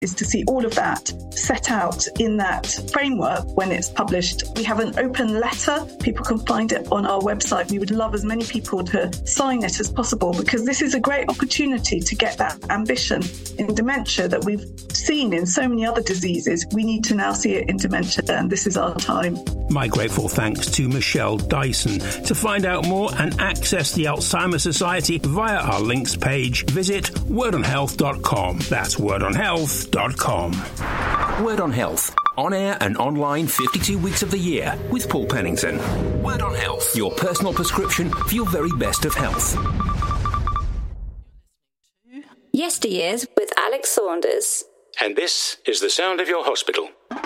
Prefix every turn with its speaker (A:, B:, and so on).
A: is to see all of that set out in that framework when it's published. We have an open letter. People can find it on our website. We would love as many people to sign it as possible, because this is a great opportunity to get that ambition in dementia that we've seen in so many other diseases. We need to now see it in dementia, and this is our time.
B: My grateful thanks to Michelle Dyson. To find out more and access the Alzheimer's Society via our links page, visit wordonhealth.com. That's wordonhealth.com.
C: Word on Health. On air and online 52 weeks of the year with Paul Pennington. Word on Health. Your personal prescription for your very best of health.
D: Yesteryears with Alex Saunders.
C: And this is the sound of your hospital.